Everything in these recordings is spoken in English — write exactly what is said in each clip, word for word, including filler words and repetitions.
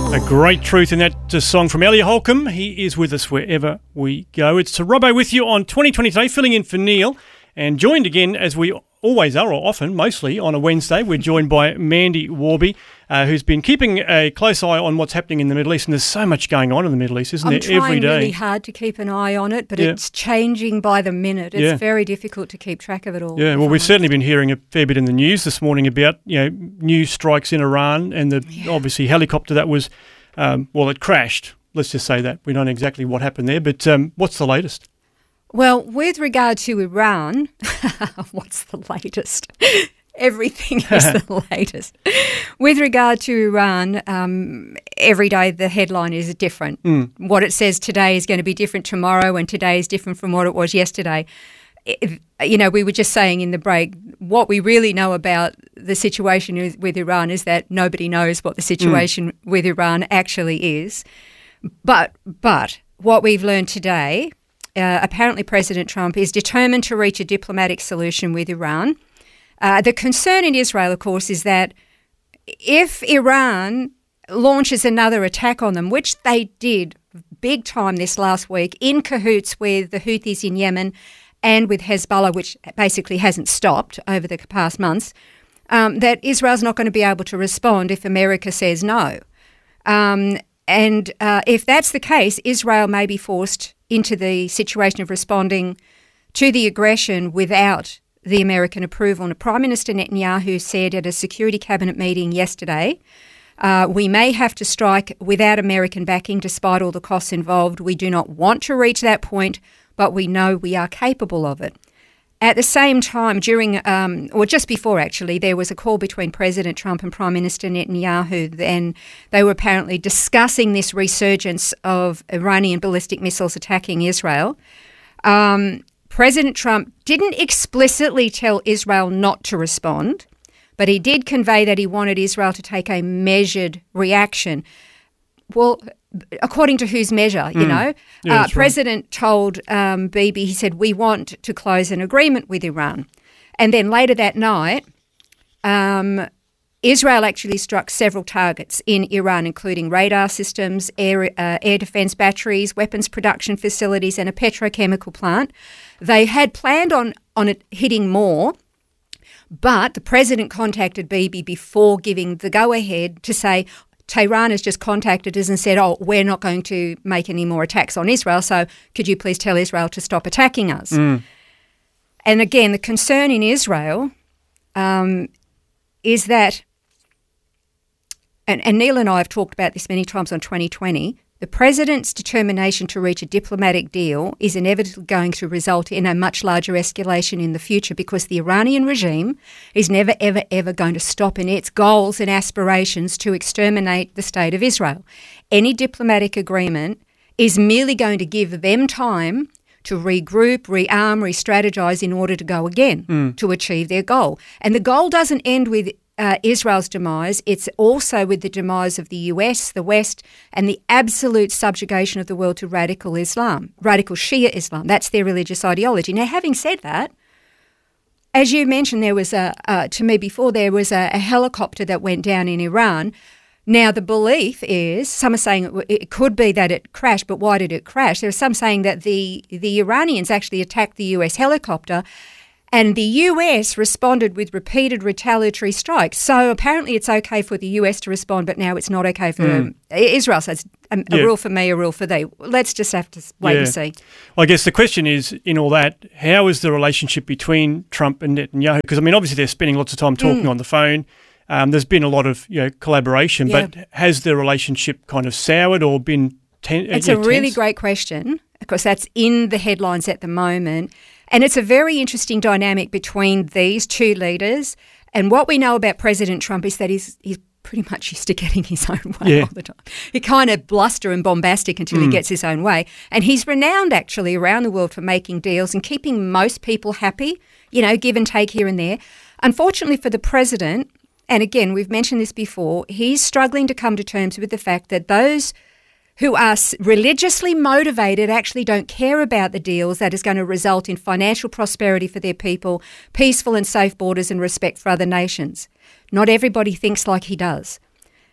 A great truth in that uh, song from Elliot Holcomb. He is with us wherever we go. It's to Robbo with you on twenty twenty Today, filling in for Neil, and joined again, as we always are, or often, mostly, on a Wednesday. We're joined by Mandy Warby, uh, who's been keeping a close eye on what's happening in the Middle East, and there's so much going on in the Middle East, isn't I'm there, every day? I'm trying really hard to keep an eye on it, but yeah. it's changing by the minute. It's yeah. very difficult to keep track of it all. Yeah, well, we've certainly been hearing a fair bit in the news this morning about, you know, new strikes in Iran, and the yeah. obviously helicopter that was... Um, well, it crashed. Let's just say that. We don't know exactly what happened there, but um, what's the latest? Well, with regard to Iran, what's the latest? Everything is the latest. With regard to Iran, um, every day the headline is different. Mm. What it says today is going to be different tomorrow, and today is different from what it was yesterday. It, you know, we were just saying in the break, what we really know about the situation with, with Iran is that nobody knows what the situation mm. with Iran actually is. But but what we've learned today, uh, apparently President Trump is determined to reach a diplomatic solution with Iran. Uh, the concern in Israel, of course, is that if Iran launches another attack on them, which they did big time this last week, in cahoots with the Houthis in Yemen and with Hezbollah, which basically hasn't stopped over the past months, um, that Israel's not going to be able to respond if America says no. Um, and uh, if that's the case, Israel may be forced into the situation of responding to the aggression without the American approval. And Prime Minister Netanyahu said at a Security Cabinet meeting yesterday, uh, we may have to strike without American backing despite all the costs involved. We do not want to reach that point, but we know we are capable of it. At the same time, during, um, or just before actually, there was a call between President Trump and Prime Minister Netanyahu, and they were apparently discussing this resurgence of Iranian ballistic missiles attacking Israel. Um, President Trump didn't explicitly tell Israel not to respond, but he did convey that he wanted Israel to take a measured reaction. Well, according to whose measure, you mm. know? Yeah, uh, President right. told um, Bibi, he said, we want to close an agreement with Iran. And then later that night, um, Israel actually struck several targets in Iran, including radar systems, air, uh, air defence batteries, weapons production facilities and a petrochemical plant. They had planned on, on it hitting more, but the president contacted Bibi before giving the go-ahead to say, Tehran has just contacted us and said, oh, we're not going to make any more attacks on Israel, so could you please tell Israel to stop attacking us? Mm. And again, the concern in Israel um, is that, and, and Neil and I have talked about this many times on twenty twenty, the president's determination to reach a diplomatic deal is inevitably going to result in a much larger escalation in the future because the Iranian regime is never, ever, ever going to stop in its goals and aspirations to exterminate the state of Israel. Any diplomatic agreement is merely going to give them time to regroup, rearm, re-strategize in order to go again mm. to achieve their goal. And the goal doesn't end with Uh, Israel's demise. It's also with the demise of the U S, the West, and the absolute subjugation of the world to radical Islam, radical Shia Islam. That's their religious ideology. Now, having said that, as you mentioned, there was a, uh, to me before, there was a, a helicopter that went down in Iran. Now, the belief is, some are saying it, it could be that it crashed, but why did it crash? There are some saying that the, the Iranians actually attacked the U S helicopter, and the U S responded with repeated retaliatory strikes. So apparently it's okay for the U S to respond, but now it's not okay for mm. Israel. So it's a, a yeah. rule for me, a rule for thee. Let's just have to wait yeah. and see. Well, I guess the question is, in all that, how is the relationship between Trump and Netanyahu? Because, I mean, obviously they're spending lots of time talking mm. on the phone. Um, there's been a lot of you know collaboration, yeah. but has the relationship kind of soured or been ten- It's uh, a really tense? great question, because that's in the headlines at the moment. And it's a very interesting dynamic between these two leaders. And what we know about President Trump is that he's he's pretty much used to getting his own way yeah. all the time. He kind of bluster and bombastic until mm. he gets his own way. And he's renowned actually around the world for making deals and keeping most people happy, you know, give and take here and there. Unfortunately for the president, and again, we've mentioned this before, he's struggling to come to terms with the fact that those who are religiously motivated actually don't care about the deals that is going to result in financial prosperity for their people, peaceful and safe borders and respect for other nations. Not everybody thinks like he does.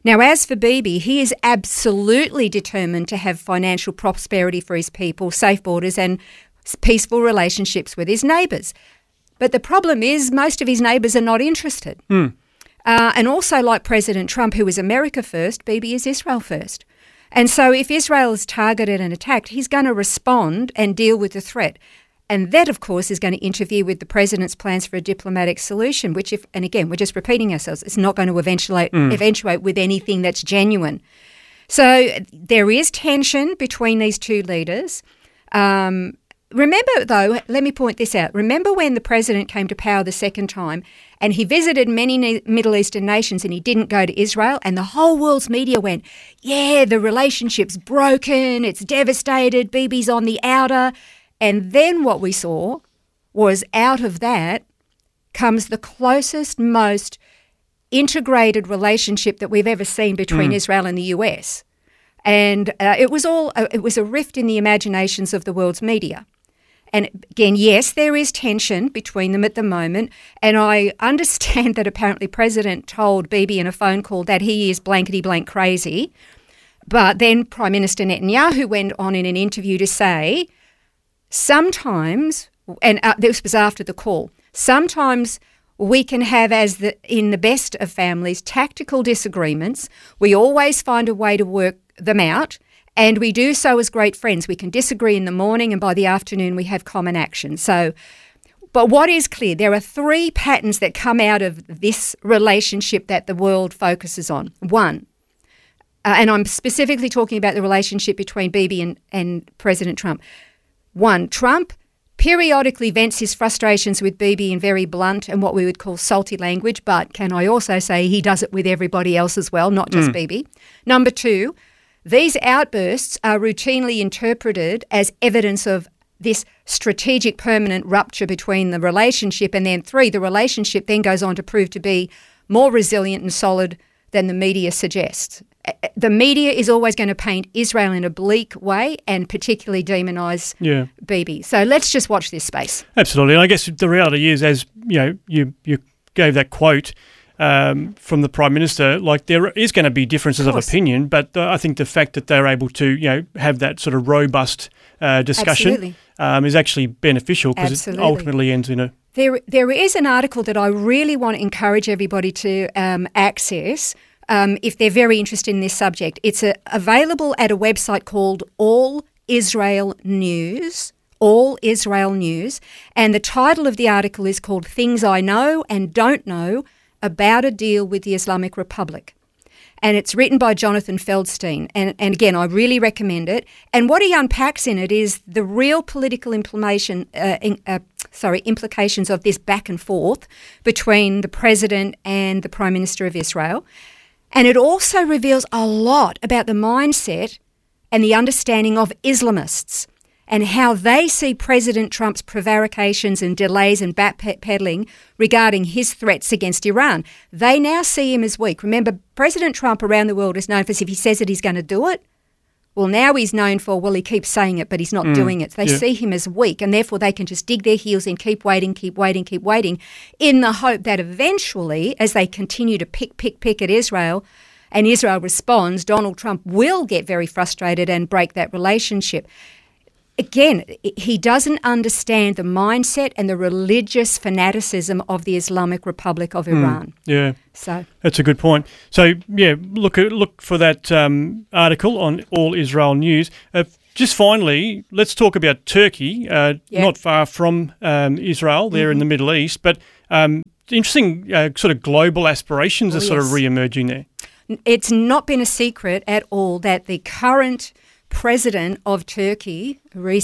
Now, as for Bibi, he is absolutely determined to have financial prosperity for his people, safe borders and peaceful relationships with his neighbours. But the problem is most of his neighbours are not interested. Mm. Uh, and also, like President Trump, who is America first, Bibi is Israel first. And so if Israel is targeted and attacked, he's going to respond and deal with the threat. And that, of course, is going to interfere with the president's plans for a diplomatic solution, which, if, and again, we're just repeating ourselves, it's not going to eventuate, mm. eventuate with anything that's genuine. So there is tension between these two leaders. Um, remember, though, let me point this out. Remember when the president came to power the second time and he visited many ne- Middle Eastern nations and he didn't go to Israel, and the whole world's media went, yeah, the relationship's broken, it's devastated, Bibi's on the outer. And then what we saw was out of that comes the closest, most integrated relationship that we've ever seen between mm. Israel and the U S. And uh, it was all uh, it was a rift in the imaginations of the world's media. And again, yes, there is tension between them at the moment. And I understand that apparently President told Bibi in a phone call that he is blankety blank crazy. But then Prime Minister Netanyahu went on in an interview to say, sometimes, and uh, this was after the call, sometimes we can have, as the, in the best of families, tactical disagreements. We always find a way to work them out, and we do so as great friends. We can disagree in the morning, and by the afternoon we have common action. So, but what is clear, there are three patterns that come out of this relationship that the world focuses on. One, uh, and I'm specifically talking about the relationship between Bibi and, and President Trump. One, Trump periodically vents his frustrations with Bibi in very blunt and what we would call salty language, but can I also say he does it with everybody else as well, not just mm. Bibi. Number two, these outbursts are routinely interpreted as evidence of this strategic permanent rupture between the relationship. And then three, the relationship then goes on to prove to be more resilient and solid than the media suggests. The media is always going to paint Israel in a bleak way and particularly demonise yeah. Bibi. So let's just watch this space. Absolutely. And I guess the reality is, as you know, you, you gave that quote um, from the Prime Minister, like there is going to be differences of, of opinion, but uh, I think the fact that they're able to, you know, have that sort of robust uh, discussion um, is actually beneficial because it ultimately ends in a... There, there is an article that I really want to encourage everybody to um, access Um, if they're very interested in this subject. It's a, available at a website called All Israel News, All Israel News, and the title of the article is called Things I Know and Don't Know About a Deal with the Islamic Republic. And it's written by Jonathan Feldstein. And, and again, I really recommend it. And what he unpacks in it is the real political implementation, uh, in, uh, sorry, implications of this back and forth between the President and the Prime Minister of Israel. And it also reveals a lot about the mindset and the understanding of Islamists and how they see President Trump's prevarications and delays and backpedaling regarding his threats against Iran. They now see him as weak. Remember, President Trump around the world is known for if he says it, he's going to do it. Well, now he's known for, well, he keeps saying it, but he's not mm, doing it. They yeah. see him as weak, and therefore they can just dig their heels in, keep waiting, keep waiting, keep waiting, in the hope that eventually, as they continue to pick, pick, pick at Israel, and Israel responds, Donald Trump will get very frustrated and break that relationship. Again, he doesn't understand the mindset and the religious fanaticism of the Islamic Republic of Iran. Mm, yeah, so that's a good point. So, yeah, look look for that um, article on All Israel News. Uh, just finally, let's talk about Turkey, uh, yeah. not far from um, Israel, there mm-hmm. in the Middle East, but um, interesting uh, sort of global aspirations oh, are sort yes. of re-emerging there. It's not been a secret at all that the current President of Turkey,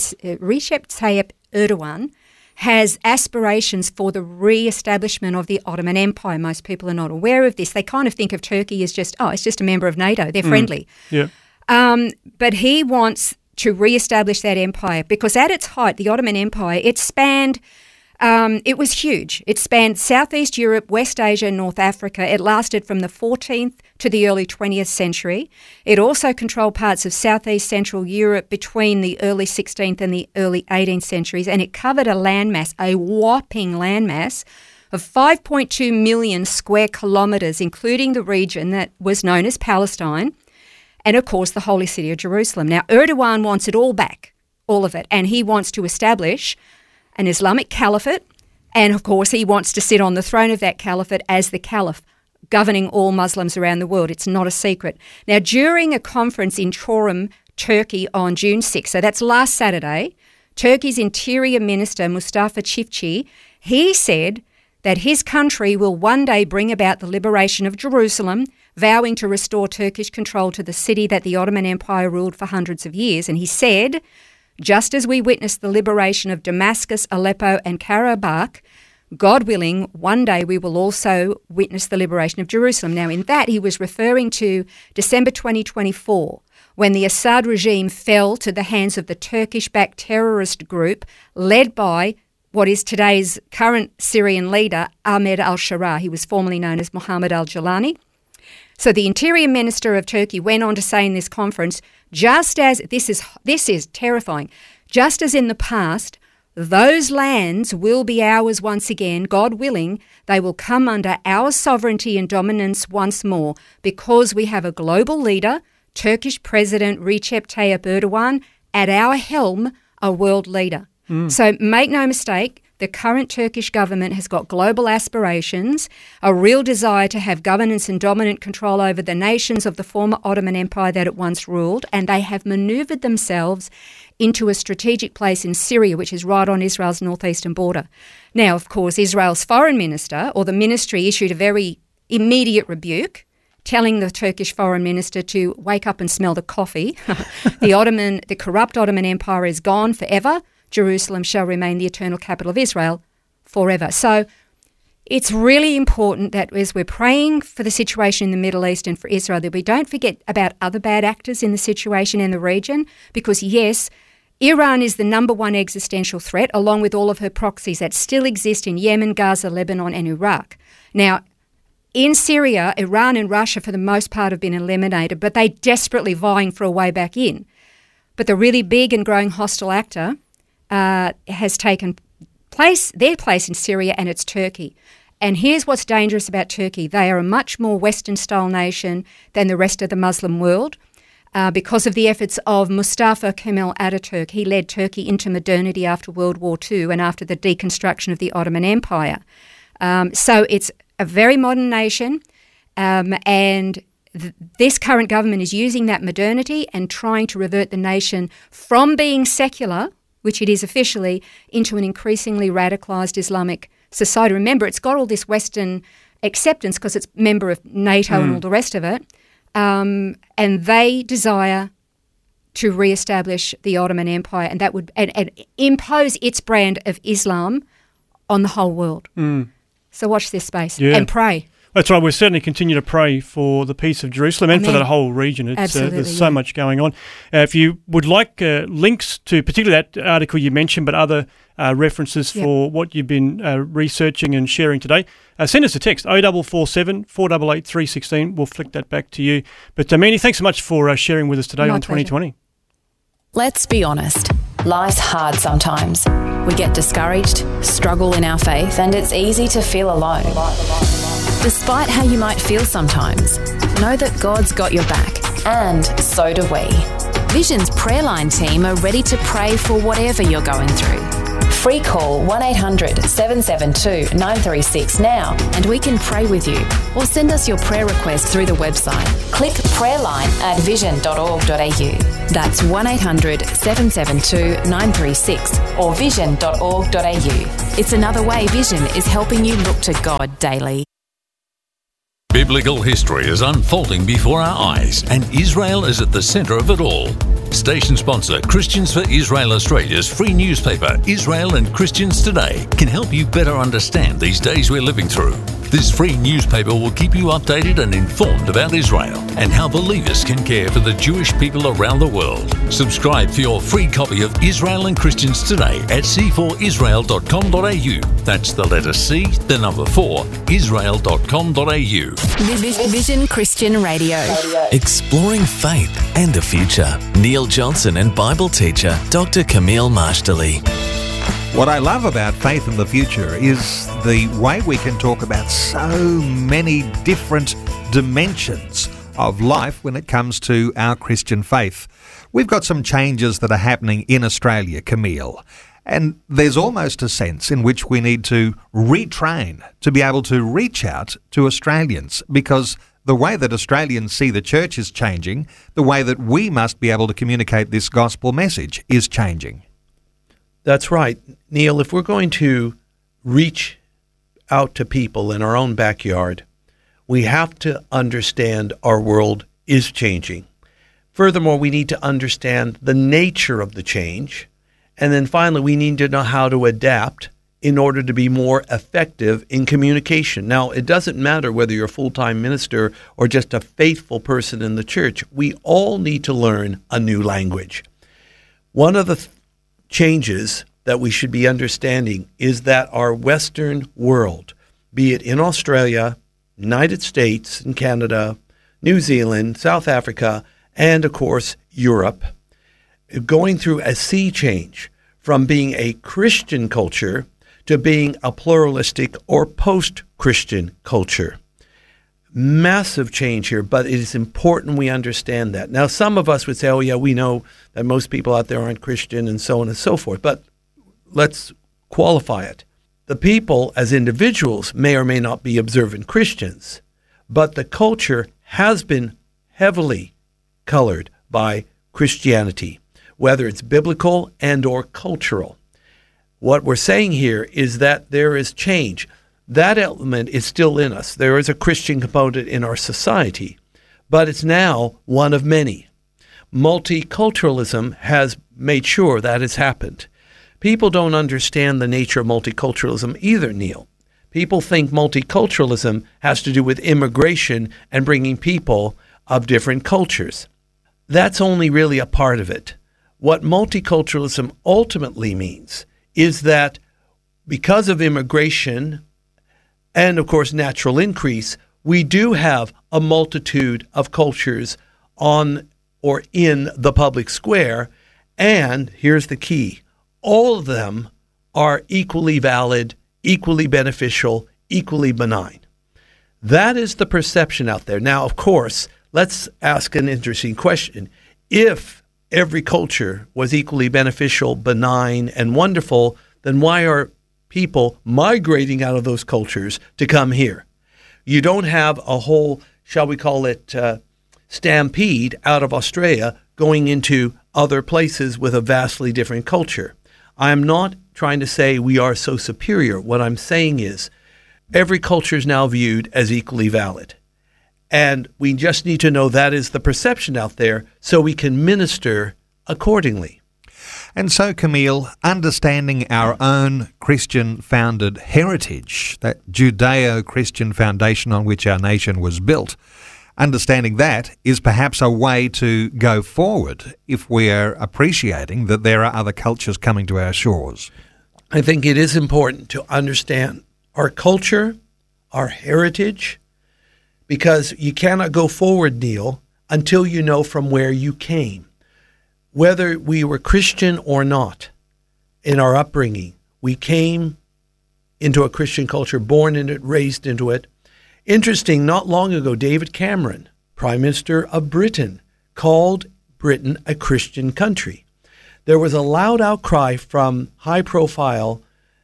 Recep Tayyip Erdogan, has aspirations for the re-establishment of the Ottoman Empire. Most people are not aware of this. They kind of think of Turkey as just, oh, it's just a member of NATO. They're mm. friendly. Yeah. Um, but he wants to re-establish that empire because at its height, the Ottoman Empire, it spanned... Um, it was huge. It spanned Southeast Europe, West Asia, North Africa. It lasted from the fourteenth to the early twentieth century. It also controlled parts of Southeast Central Europe between the early sixteenth and the early eighteenth centuries, and it covered a landmass, a whopping landmass, of five point two million square kilometres, including the region that was known as Palestine, and of course the holy city of Jerusalem. Now, Erdogan wants it all back, all of it, and he wants to establish an Islamic caliphate, and of course he wants to sit on the throne of that caliphate as the caliph, governing all Muslims around the world. It's not a secret. Now, during a conference in Çorum, Turkey on June sixth, so that's last Saturday, Turkey's Interior Minister Mustafa Çiftçi, he said that his country will one day bring about the liberation of Jerusalem, vowing to restore Turkish control to the city that the Ottoman Empire ruled for hundreds of years. And he said, just as we witnessed the liberation of Damascus, Aleppo and Karabakh, God willing, one day we will also witness the liberation of Jerusalem. Now, in that, he was referring to December twenty twenty-four, when the Assad regime fell to the hands of the Turkish-backed terrorist group led by what is today's current Syrian leader, Ahmed al-Sharaa. He was formerly known as Mohammed al-Jalani. So the Interior Minister of Turkey went on to say in this conference, just as, this is this is terrifying, just as in the past, those lands will be ours once again, God willing, they will come under our sovereignty and dominance once more, because we have a global leader, Turkish President Recep Tayyip Erdogan, at our helm, a world leader. Mm. So make no mistake, the current Turkish government has got global aspirations, a real desire to have governance and dominant control over the nations of the former Ottoman Empire that it once ruled, and they have manoeuvred themselves into a strategic place in Syria, which is right on Israel's northeastern border. Now, of course, Israel's foreign minister, or the ministry, issued a very immediate rebuke, telling the Turkish foreign minister to wake up and smell the coffee. The Ottoman, the corrupt Ottoman Empire is gone forever. Jerusalem shall remain the eternal capital of Israel forever. So it's really important that as we're praying for the situation in the Middle East and for Israel, that we don't forget about other bad actors in the situation in the region, because yes, Iran is the number one existential threat, along with all of her proxies that still exist in Yemen, Gaza, Lebanon and Iraq. Now, in Syria, Iran and Russia for the most part have been eliminated, but they're desperately vying for a way back in. But the really big and growing hostile actor uh, has taken place, their place in Syria, and it's Turkey. And here's what's dangerous about Turkey. They are a much more Western-style nation than the rest of the Muslim world. Uh, because of the efforts of Mustafa Kemal Ataturk. He led Turkey into modernity after World War Two and after the deconstruction of the Ottoman Empire. Um, so it's a very modern nation, um, and th- this current government is using that modernity and trying to revert the nation from being secular, which it is officially, into an increasingly radicalised Islamic society. Remember, it's got all this Western acceptance because it's a member of NATO mm. and all the rest of it. Um, and they desire to re-establish the Ottoman Empire, and that would and, and impose its brand of Islam on the whole world. Mm. So watch this space yeah. and pray. That's right. We'll certainly continue to pray for the peace of Jerusalem and Amen. For that whole region. It's, Absolutely, uh, there's so yeah. much going on. Uh, if you would like uh, links to particularly that article you mentioned, but other uh, references yep. for what you've been uh, researching and sharing today, uh, send us a text, oh four four seven, four eight eight, three one six. We'll flick that back to you. But uh, Mani, thanks so much for uh, sharing with us today My on pleasure. twenty twenty. Let's be honest. Life's hard sometimes. We get discouraged, struggle in our faith, and it's easy to feel alone. Despite how you might feel sometimes, know that God's got your back, and so do we. Vision's prayer line team are ready to pray for whatever you're going through. Free call one eight hundred, seven seven two, nine three six now, and we can pray with you. Or send us your prayer request through the website. Click prayerline at vision dot org dot a u. That's one eight hundred, seven seven two, nine three six or vision dot org dot a u. It's another way Vision is helping you look to God daily. Biblical history is unfolding before our eyes, and Israel is at the centre of it all. Station sponsor Christians for Israel Australia's free newspaper, Israel and Christians Today, can help you better understand these days we're living through. This free newspaper will keep you updated and informed about Israel and how believers can care for the Jewish people around the world. Subscribe for your free copy of Israel and Christians Today at c four israel dot com dot a u. That's the letter C, the number four, israel dot com dot a u. Vision Christian Radio. Exploring faith and the future. Neil Johnson and Bible teacher Doctor Camille Marshdali. What I love about Faith in the Future is the way we can talk about so many different dimensions of life when it comes to our Christian faith. We've got some changes that are happening in Australia, Camille, and there's almost a sense in which we need to retrain to be able to reach out to Australians, because the way that Australians see the church is changing, the way that we must be able to communicate this gospel message is changing. That's right. Neil, if we're going to reach out to people in our own backyard, we have to understand our world is changing. Furthermore, we need to understand the nature of the change. And then finally, we need to know how to adapt in order to be more effective in communication. Now, it doesn't matter whether you're a full-time minister or just a faithful person in the church. We all need to learn a new language. One of the th- changes that we should be understanding is that our Western world, be it in Australia, United States and Canada, New Zealand, South Africa, and of course, Europe, going through a sea change from being a Christian culture to being a pluralistic or post-Christian culture. Massive change here, but it is important we understand that. Now, some of us would say, oh, yeah, we know that most people out there aren't Christian and so on and so forth, but let's qualify it. The people as individuals may or may not be observant Christians, but the culture has been heavily colored by Christianity, whether it's biblical and or cultural. What we're saying here is that there is change. That element is still in us. There is a Christian component in our society, but it's now one of many. Multiculturalism has made sure that has happened. People don't understand the nature of multiculturalism either, Neil. People think multiculturalism has to do with immigration and bringing people of different cultures. That's only really a part of it. What multiculturalism ultimately means is that because of immigration and, of course, natural increase, we do have a multitude of cultures on or in the public square. And here's the key. All of them are equally valid, equally beneficial, equally benign. That is the perception out there. Now, of course, let's ask an interesting question. If every culture was equally beneficial, benign, and wonderful, then why are people migrating out of those cultures to come here? You don't have a whole, shall we call it, uh, stampede out of Australia going into other places with a vastly different culture. I am not trying to say we are so superior. What I'm saying is every culture is now viewed as equally valid. And we just need to know that is the perception out there so we can minister accordingly. And so, Camille, understanding our own Christian-founded heritage, that Judeo-Christian foundation on which our nation was built, understanding that is perhaps a way to go forward if we are appreciating that there are other cultures coming to our shores. I think it is important to understand our culture, our heritage, because you cannot go forward, Neil, until you know from where you came. Whether we were Christian or not, in our upbringing, we came into a Christian culture, born in it, raised into it. Interesting, not long ago, David Cameron, Prime Minister of Britain, called Britain a Christian country. There was a loud outcry from high-profile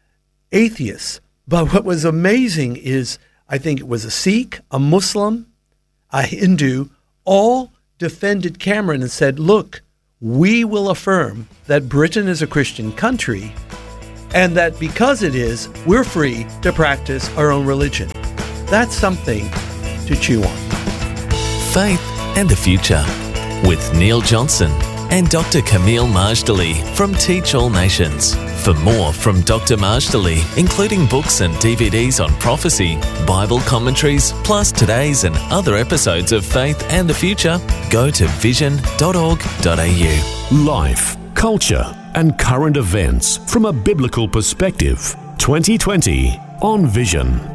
atheists, but what was amazing is I think it was a Sikh, a Muslim, a Hindu, all defended Cameron and said, look, we will affirm that Britain is a Christian country and that because it is, we're free to practice our own religion. That's something to chew on. Faith and the Future with Neil Johnson and Doctor Camille Majdali from Teach All Nations. For more from Doctor Majdali, including books and D V Ds on prophecy, Bible commentaries, plus today's and other episodes of Faith and the Future, go to vision dot org dot a u. Life, culture, and current events from a biblical perspective. twenty twenty on Vision.